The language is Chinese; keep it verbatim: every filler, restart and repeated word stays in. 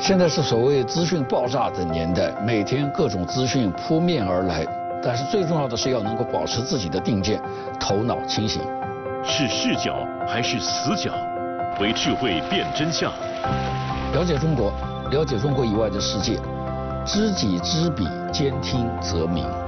现在是所谓资讯爆炸的年代，每天各种资讯扑面而来，但是最重要的是要能够保持自己的定见，头脑清醒。 是视角还是死角？为智慧辨真相。 了解中国，了解中国以外的世界，知己知彼，兼听则明。